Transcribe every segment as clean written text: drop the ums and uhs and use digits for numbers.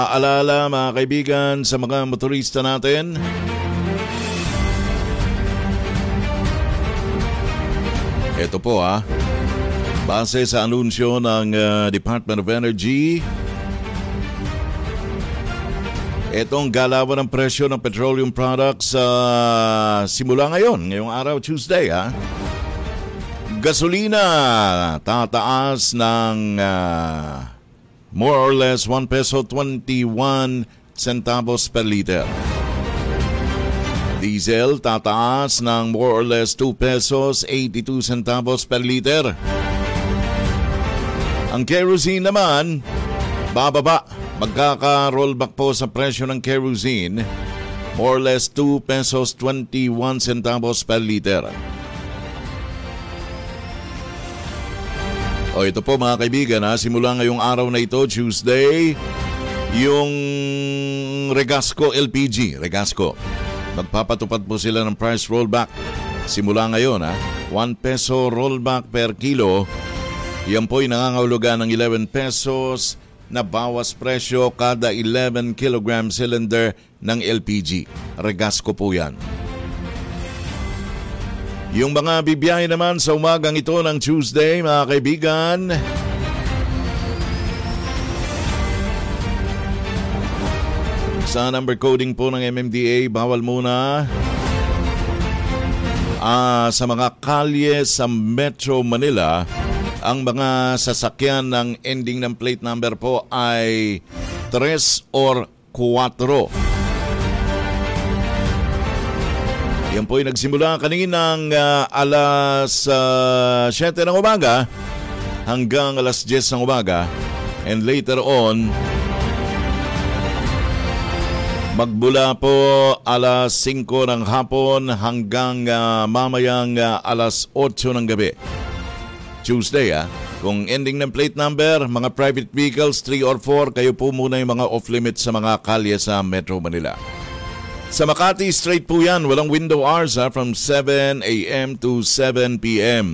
Paalala mga kaibigan sa mga motorista natin, ito po base sa anunsyo ng Department of Energy, itong galawan ng presyo ng petroleum products simula ngayong araw Tuesday Gasolina tataas ng more or less 1 peso 21 centavos per liter. Diesel tataas ng more or less 2 pesos 82 centavos per liter. Ang kerosene naman bababa. Magkaka-rollback po sa presyo ng kerosene, more or less 2 pesos 21 centavos per liter. O ito po mga kaibigan, simula ngayong araw na ito, Tuesday, yung Regasco LPG, magpapatupad po sila ng price rollback. Simula ngayon, 1 peso rollback per kilo. Yan po'y nangangahulugan ng 11 pesos na bawas presyo kada 11 kilogram cylinder ng LPG. Regasco po yan. Yung mga bibiyahe naman sa umagang ito ng Tuesday, mga kaibigan, sa number coding po ng MMDA, bawal muna sa mga kalye sa Metro Manila. Ang mga sasakyan ng ending ng plate number po ay 3 or 4. Yan po ay nagsimula kaninang alas 7 ng umaga hanggang alas 10 ng umaga. And later on, magbula po alas 5 ng hapon hanggang mamayang alas 8 ng gabi. Tuesday, kung ending ng plate number, mga private vehicles 3 or 4, kayo po muna yung mga off-limit sa mga kalye sa Metro Manila. Sa Makati, straight po yan. Walang window hours from 7 a.m. to 7 p.m.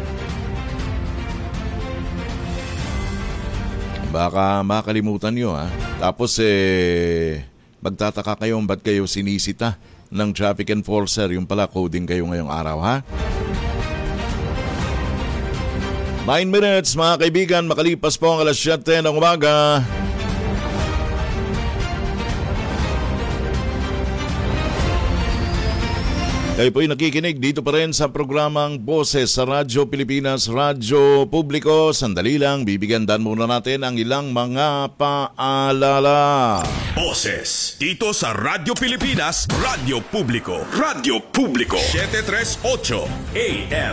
Baka makalimutan nyo Tapos magtataka kayo ba't kayo sinisita ng traffic enforcer. Yung pala coding kayo ngayong araw 9 minutes mga kaibigan, makalipas po ang alas 7 ng umaga. Kayo po'y nakikinig dito pa rin sa programang Boses sa Radyo Pilipinas, Radyo Publiko. Sandali lang, bibigyan muna natin ang ilang mga paalala. Boses dito sa Radyo Pilipinas, Radyo Publiko. Radyo Publiko 738 AM.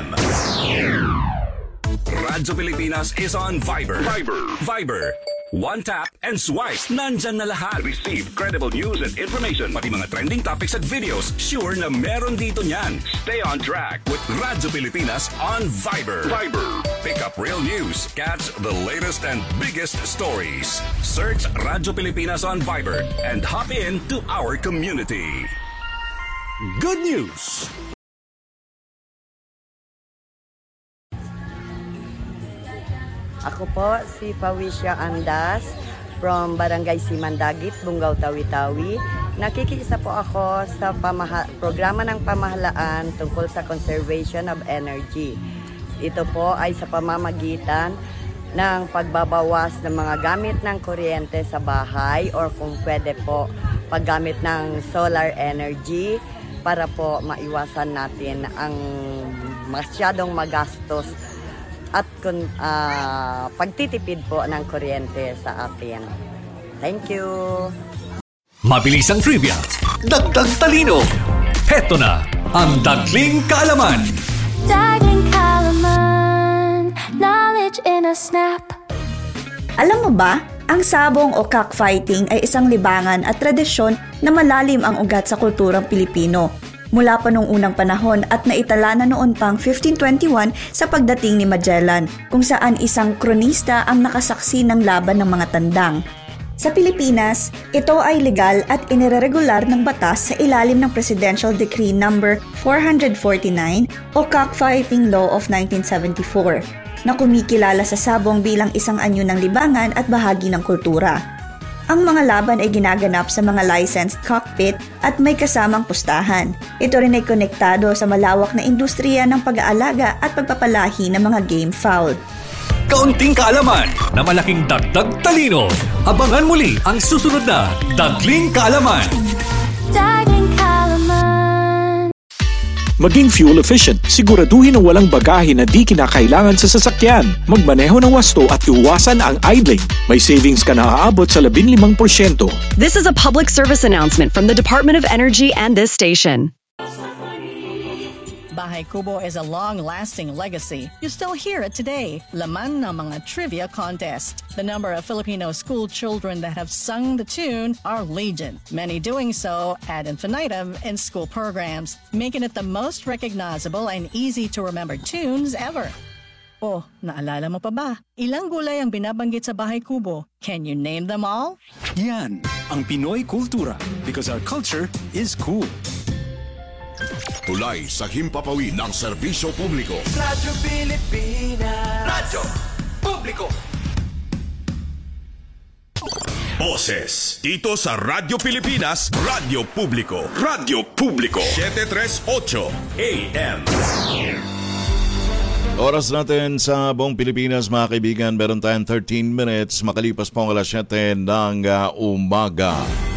Radyo Pilipinas is on Viber. Viber. One tap and swipe. Nandyan na lahat. Receive credible news and information. Pati mga trending topics at videos. Sure na meron dito niyan. Stay on track with Radyo Pilipinas on Viber. Pick up real news. Catch the latest and biggest stories. Search Radyo Pilipinas on Viber and hop in to our community. Good news! Ako po si Pawisya Andas from Barangay Simandagit, Bungaw, Tawi-Tawi. Nakikisa po ako sa programa ng pamahalaan tungkol sa conservation of energy. Ito po ay sa pamamagitan ng pagbabawas ng mga gamit ng kuryente sa bahay or kung pwede po paggamit ng solar energy para po maiwasan natin ang masyadong magastos at pagtitipid po ng kuryente sa atin. Thank you! Mabilis ang trivia, dagdag talino. Heto na ang Dagling Kaalaman. Dagling Kaalaman, knowledge in a snap. Alam mo ba, ang sabong o cockfighting ay isang libangan at tradisyon na malalim ang ugat sa kulturang Pilipino. Mula pa noong unang panahon at naitala na noon pang 1521 sa pagdating ni Magellan, kung saan isang kronista ang nakasaksi ng laban ng mga tandang. Sa Pilipinas, ito ay legal at inireregular ng batas sa ilalim ng Presidential Decree No. 449 o Cockfighting Law of 1974, na kumikilala sa sabong bilang isang anyo ng libangan at bahagi ng kultura. Ang mga laban ay ginaganap sa mga licensed cockpit at may kasamang pustahan. Ito rin ay konektado sa malawak na industriya ng pag-aalaga at pagpapalahi ng mga game fowl. Kaunting kaalaman na malaking dagdag talino. Abangan muli ang susunod na Dagling Kaalaman. Dagling Kaalaman. Maging fuel efficient, siguraduhin na walang bagahe na di kinakailangan sa sasakyan. Magmaneho ng wasto at iwasan ang idling. May savings ka na aabot sa 15%. This is a public service announcement from the Department of Energy and this station. Bahay Kubo is a long-lasting legacy. You still hear it today. Laman ng mga trivia contest. The number of Filipino school children that have sung the tune are legion. Many doing so ad infinitum in school programs, making it the most recognizable and easy-to-remember tunes ever. Oh, naalala mo pa ba? Ilang gulay ang binabanggit sa Bahay Kubo? Can you name them all? Yan ang Pinoy kultura because our culture is cool. Tulay sa himpapawid ng serbisyo publiko. Radyo Pilipinas. Radyo Publiko. Boses dito sa Radyo Pilipinas, Radyo Publiko. Radyo Publiko 738 AM. Oras natin sa buong Pilipinas, mga kaibigan, meron tayong 13 minutes makalipas po ang alas 7 ng umaga.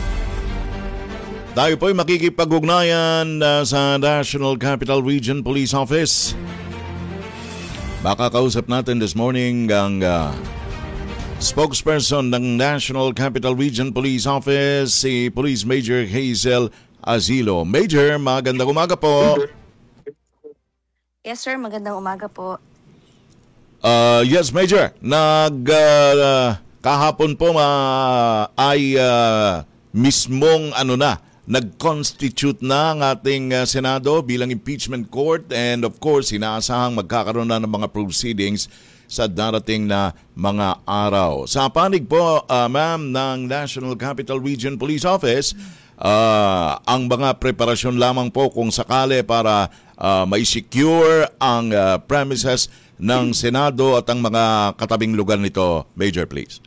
Tayo po'y makikipag-ugnayan sa National Capital Region Police Office. Baka kausap natin this morning ang spokesperson ng National Capital Region Police Office, si Police Major Hazel Azilo. Major, magandang umaga po. Yes sir, magandang umaga po. Yes, Major. Kahapon po ay mismong nag-constitute na ang ating Senado bilang impeachment court, and of course, inaasahang magkakaroon na ng mga proceedings sa darating na mga araw. Sa panig po, ma'am, ng National Capital Region Police Office, ang mga preparasyon lamang po kung sakali para mai-secure ang premises ng Senado at ang mga katabing lugar nito. Major, please.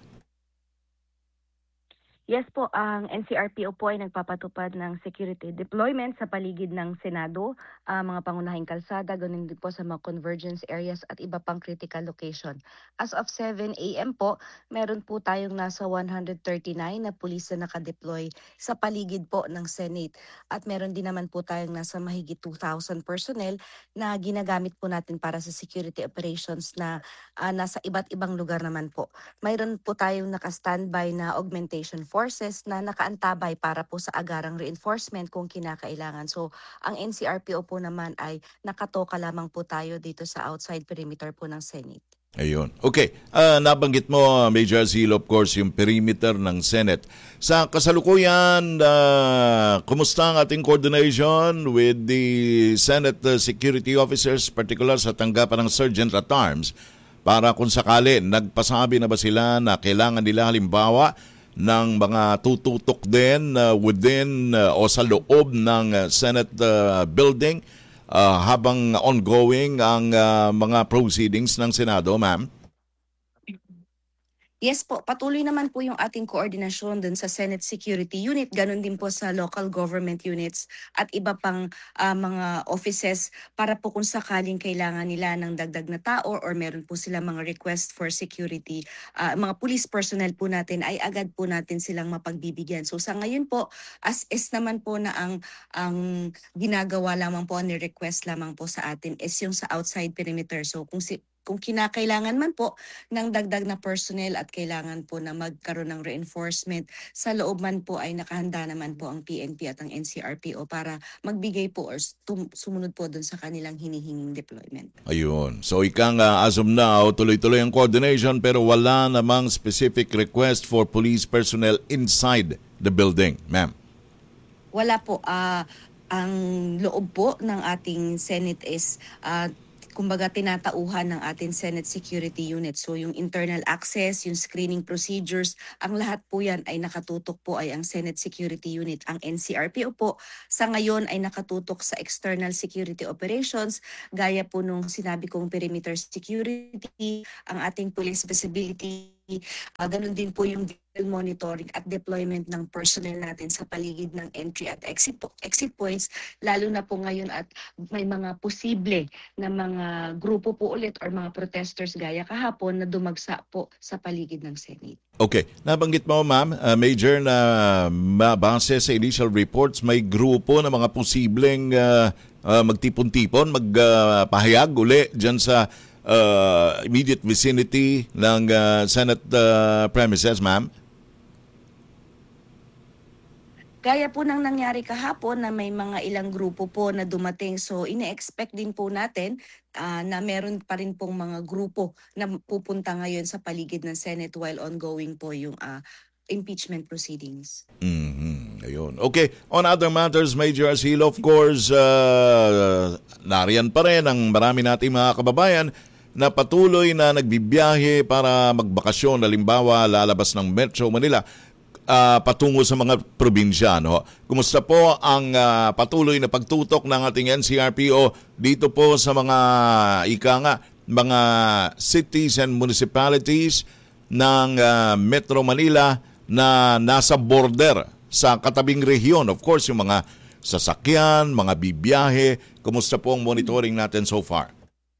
Yes po, ang NCRPO po ay nagpapatupad ng security deployment sa paligid ng Senado, mga pangunahing kalsada, ganun din po sa mga convergence areas at iba pang critical location. As of 7 a.m. po, meron po tayong nasa 139 na pulis na nakadeploy sa paligid po ng Senate. At meron din naman po tayong nasa mahigit 2,000 personnel na ginagamit po natin para sa security operations na nasa iba't ibang lugar naman po. Mayroon po tayong naka-standby na augmentation forces na nakaantabay para po sa agarang reinforcement kung kinakailangan. So, ang NCRPO po naman ay nakatoka lamang po tayo dito sa outside perimeter po ng Senate. Ayun. Okay. Nabanggit mo, Major Azilo, of course, yung perimeter ng Senate. Sa kasalukuyan, kumusta ang ating coordination with the Senate security officers, particular sa tanggapan ng Sergeant at Arms, para kung sakali, nagpasabi na ba sila na kailangan nila halimbawa ng mga tututok din within o sa loob ng Senate building habang ongoing ang mga proceedings ng Senado, ma'am? Yes po, patuloy naman po yung ating koordinasyon dun sa Senate Security Unit, ganun din po sa local government units at iba pang mga offices para po kung sakaling kailangan nila ng dagdag na tao or meron po sila mga request for security, mga police personnel po natin ay agad po natin silang mapagbibigyan. So sa ngayon po, as is naman po na ang ginagawa lamang po, ni request lamang po sa atin is yung sa outside perimeter. So kung kinakailangan man po ng dagdag na personnel at kailangan po na magkaroon ng reinforcement, sa loob man po ay nakahanda naman po ang PNP at ang NCRPO para magbigay po or sumunod po dun sa kanilang hinihinging deployment. Ayun. So as of now, tuloy-tuloy ang coordination pero wala namang specific request for police personnel inside the building, ma'am? Wala po. Ang loob po ng ating Senate is kumbaga tinatauhan ng ating Senate Security Unit. So yung internal access, yung screening procedures, ang lahat po yan ay nakatutok po ay ang Senate Security Unit. Ang NCRPO po sa ngayon ay nakatutok sa external security operations, gaya po nung sinabi kong perimeter security, ang ating police visibility Ganun din po yung monitoring at deployment ng personnel natin sa paligid ng entry at exit points, lalo na po ngayon at may mga posible na mga grupo po ulit or mga protesters gaya kahapon na dumagsa po sa paligid ng Senate. Okay, nabanggit mo ma'am, Major, na base sa initial reports may grupo na mga posibleng magtipon-tipon, magpahayag uli dyan sa immediate vicinity ng Senate premises, ma'am? Gaya po ng nangyari kahapon na may mga ilang grupo po na dumating. So ine-expect din po natin na meron pa rin pong mga grupo na pupunta ngayon sa paligid ng Senate while ongoing po yung impeachment proceedings. Ayun. Okay, on other matters, Major Arcilo, of course, nariyan pa rin ang marami nating mga kababayan na patuloy na nagbibiyahe para magbakasyon. Halimbawa, lalabas ng Metro Manila patungo sa mga probinsya. No? Kumusta po ang patuloy na pagtutok ng ating NCRPO dito po sa mga mga cities and municipalities ng Metro Manila na nasa border sa katabing rehiyon? Of course, yung mga sasakyan, mga bibiyahe. Kumusta po ang monitoring natin so far?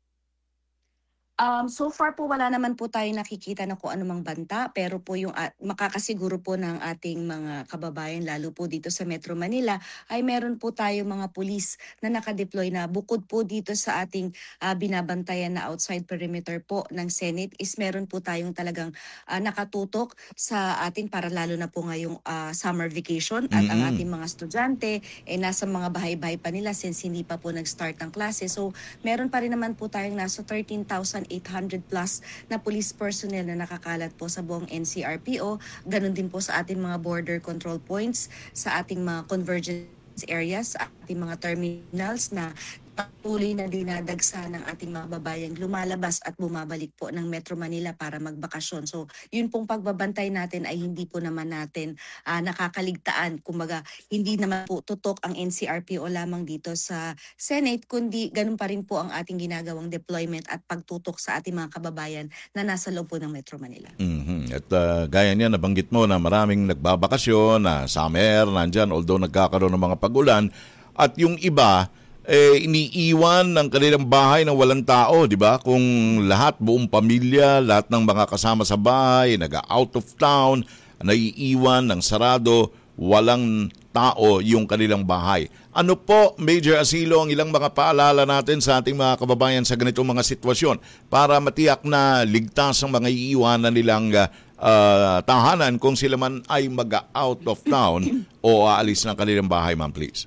So far po wala naman po tayo nakikita na kung anumang banta, pero po yung makakasiguro po ng ating mga kababayan lalo po dito sa Metro Manila ay meron po tayo mga pulis na nakadeploy na bukod po dito sa ating binabantayan na outside perimeter po ng Senate is meron po tayong talagang nakatutok sa ating para lalo na po ngayong summer vacation at ang ating mga estudyante nasa mga bahay-bahay pa nila since hindi pa po nag-start ang klase. So meron pa rin naman po tayong nasa 13,800 plus na police personnel na nakakalat po sa buong NCRPO. Ganon din po sa ating mga border control points, sa ating mga convergence areas, sa ating mga terminals na patuloy na dinadagsa ng ating mga babayang lumalabas at bumabalik po ng Metro Manila para magbakasyon. So yun pong pagbabantay natin ay hindi po naman natin nakakaligtaan. Kumbaga hindi naman po tutok ang NCRPO lamang dito sa Senate, kundi ganun pa rin po ang ating ginagawang deployment at pagtutok sa ating mga kababayan na nasa loob po ng Metro Manila. At gaya niya, nabanggit mo na maraming nagbabakasyon, na summer, nandyan, although nagkakaroon ng mga pag-ulan, at yung iba, iniiwan ng kanilang bahay ng walang tao, di ba? Kung lahat, buong pamilya, lahat ng mga kasama sa bahay, out of town, naiiwan ng sarado, walang tao yung kanilang bahay. Ano po, Major Arcilo, ang ilang mga paalala natin sa ating mga kababayan sa ganitong mga sitwasyon para matiyak na ligtas ang mga iiwanan nilang tahanan kung sila man ay mag-out of town o aalis ng kanilang bahay, ma'am, please?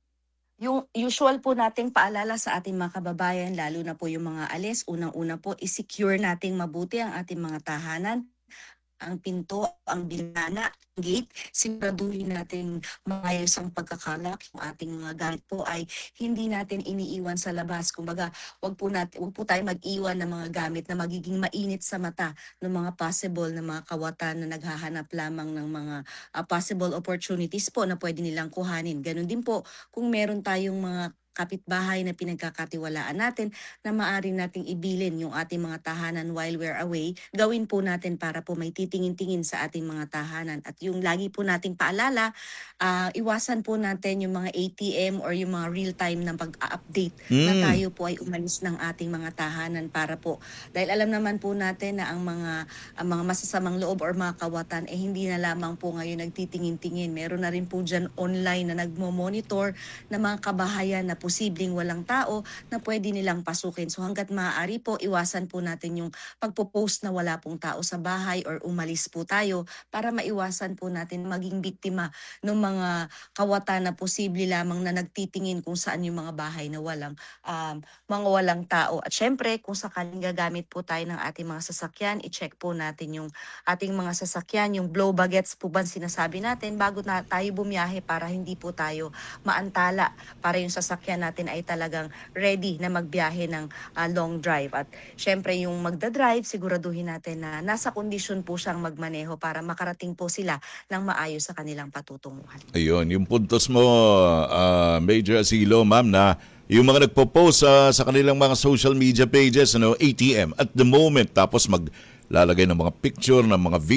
Yung usual po nating paalala sa ating mga kababayan, lalo na po yung mga alis, unang-una po, i-secure nating mabuti ang ating mga tahanan, ang pinto, ang bintana, ang gate. Siguraduhin natin maayos ang pagkakalak. Yung ating mga gamit po ay hindi natin iniiwan sa labas. Kumbaga, wag po tayo mag-iwan ng mga gamit na magiging mainit sa mata ng mga possible na mga kawatan na naghahanap lamang ng mga possible opportunities po na pwede nilang kuhanin. Ganun din po kung meron tayong mga kapitbahay na pinagkakatiwalaan natin na maaari nating ibilin yung ating mga tahanan while we're away, gawin po natin para po may titingin-tingin sa ating mga tahanan. At yung lagi po nating paalala, iwasan po natin yung mga ATM or yung mga real-time na pag-update na tayo po ay umalis ng ating mga tahanan para po. Dahil alam naman po natin na ang mga masasamang loob or mga kawatan hindi na lamang po ngayon nagtitingin-tingin. Meron na rin po dyan online na nagmo-monitor na mga kabahayan na posibleng walang tao na pwede nilang pasukin. So hanggat maaari po, iwasan po natin yung pagpo-post na wala pong tao sa bahay or umalis po tayo para maiwasan po natin maging biktima ng mga kawatan na posible lamang na nagtitingin kung saan yung mga bahay na walang tao. At syempre, kung sakaling gagamit po tayo ng ating mga sasakyan, i-check po natin yung ating mga sasakyan, yung blow baguettes po ba sinasabi natin bago na tayo bumiyahe para hindi po tayo maantala, para yung sasakyan natin ay talagang ready na magbiyahe ng long drive. At syempre yung magdadrive, siguraduhin natin na nasa kondisyon po siyang magmaneho para makarating po sila ng maayos sa kanilang patutunguhan. Ayun, yung puntos mo, Major Arcilo, ma'am, na yung mga nagpo-post sa kanilang mga social media pages, ATM, at the moment, tapos lalagay ng mga picture, ng mga